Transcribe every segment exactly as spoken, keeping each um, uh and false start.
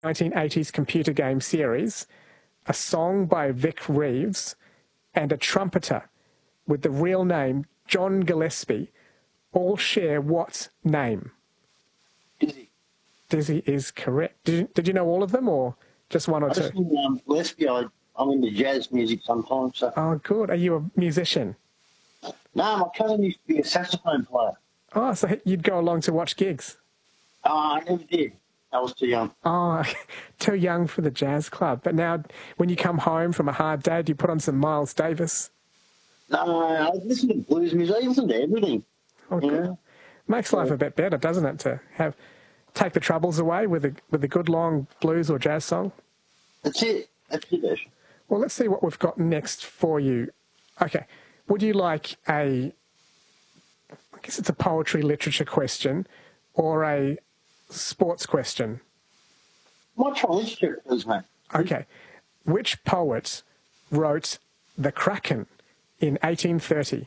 nineteen eighties computer game series, a song by Vic Reeves, and a trumpeter with the real name John Gillespie all share what name? Dizzy. Dizzy is correct. Did you, did you know all of them or just one or I two? just think, um, Gillespie, I, I'm into jazz music sometimes. So. Oh, good. Are you a musician? No, my cousin used to be a saxophone player. Oh, so you'd go along to watch gigs? Oh, I never did. I was too young. Oh, too young for the jazz club. But now when you come home from a hard day, do you put on some Miles Davis? No, I listen to blues music. I listen to everything. Oh, good. Yeah. Makes life a bit better, doesn't it, to have take the troubles away with a, with a good long blues or jazz song? That's it. That's it, Ash. Well, let's see what we've got next for you. Okay. Would you like a, I guess it's a poetry literature question or a sports question? My try literature, please, mate. Okay. Which poet wrote The Kraken in eighteen thirty?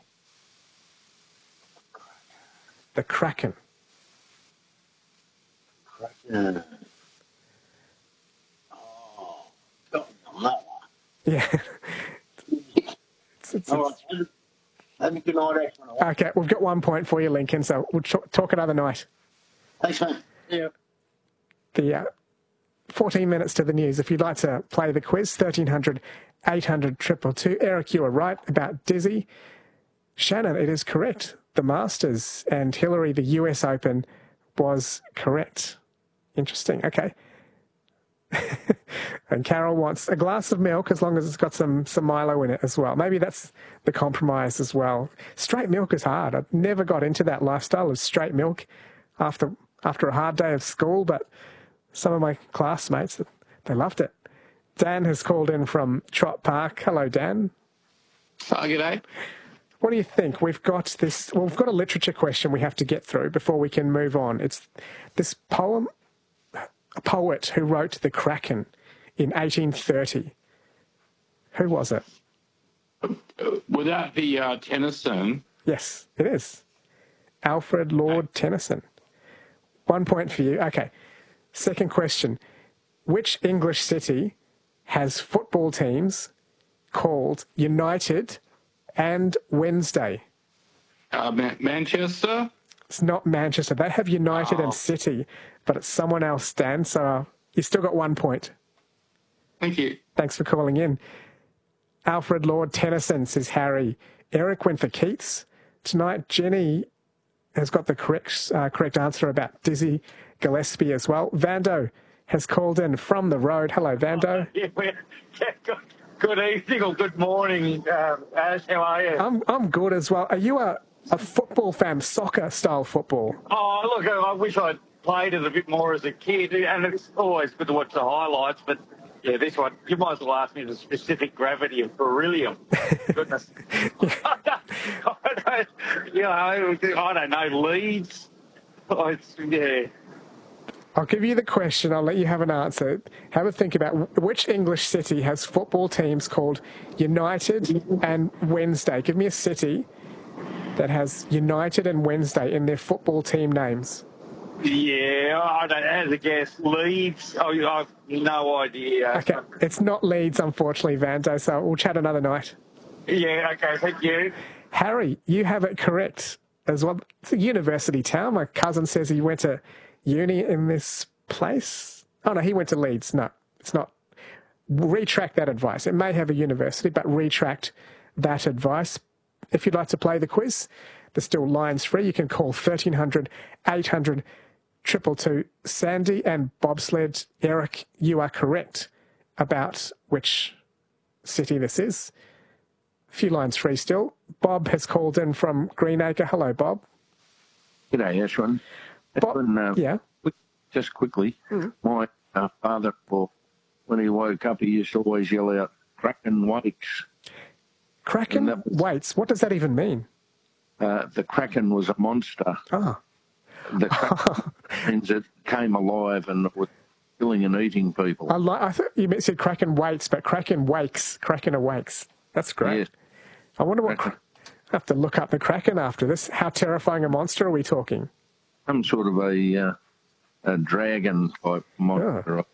The Kraken. Kraken. Oh, got me on that one. Yeah. it's, it's, All it's, right. Have a good night, Ash. okay, we've got one point for you, Lincoln, so we'll ch- talk another night. Thanks, mate. Yeah. The uh, fourteen minutes to the news. If you'd like to play the quiz, thirteen hundred, eight hundred, two two two. Eric, you were right about Dizzy. Shannon, it is correct. The Masters, and Hillary, the U S Open, was correct. Interesting. Okay. And Carol wants a glass of milk as long as it's got some, some Milo in it as well. Maybe that's the compromise as well. Straight milk is hard. I never got into that lifestyle of straight milk after after a hard day of school, but some of my classmates, they loved it. Dan has called in from Trott Park. Hello, Dan. Oh, g'day. What do you think? We've got this, well, we've got a literature question we have to get through before we can move on. It's this poem, a poet who wrote The Kraken in eighteen thirty. Who was it? Would that be uh, Tennyson? Yes, it is. Alfred Lord Tennyson. One point for you. Okay. Second question. Which English city has football teams called United and Wednesday? Uh, Ma- Manchester? It's not Manchester. They have United Oh. and City, but it's someone else, Dan. So you still got one point. Thank you. Thanks for calling in. Alfred Lord Tennyson, says Harry. Eric went for Keats. Tonight, Jenny has got the correct uh, correct answer about Dizzy Gillespie as well. Vando has called in from the road. Hello, Vando. Yeah, we're, yeah, good, good evening or good morning, um, Ash. How are you? I'm I'm good as well. Are you a, a football fan, soccer style football? Oh, look, I wish I'd played it a bit more as a kid, and it's always good to watch the highlights, but yeah, this one, you might as well ask me the specific gravity of beryllium. Goodness. I don't, you know, I don't know, Leeds. Oh, it's, yeah. I'll give you the question. I'll let you have an answer. Have a think about which English city has football teams called United and Wednesday. Give me a city that has United and Wednesday in their football team names. Yeah, I don't have to guess. Leeds? Oh, I've no idea. Okay, it's not Leeds, unfortunately, Vando, so we'll chat another night. Yeah, okay, thank you. Harry, you have it correct as well. It's a university town. My cousin says he went to uni in this place. Oh, no, he went to Leeds. No, it's not. Retract that advice. It may have a university, but retract that advice. If you'd like to play the quiz, there's still lines free. You can call thirteen hundred, eight hundred, two two two. Sandy and Bobsled, Eric, you are correct about which city this is. A few lines free still. Bob has called in from Greenacre. Hello, Bob. G'day, Ashwin. Bob, Ashwin, uh, yeah. quick, just quickly, Mm-hmm. my uh, father, well, when he woke up, he used to always yell out, Kraken wakes. Kraken that was- waits. What does that even mean? Uh, the Kraken was a monster. Ah, The Kraken means it came alive and was killing and eating people. I, li- I thought you meant said Kraken waits, but Kraken wakes. Kraken awakes. That's great. Yes. I wonder what. Kraken. I have to look up the Kraken after this. How terrifying a monster are we talking? Some sort of a, uh, a dragon type monster.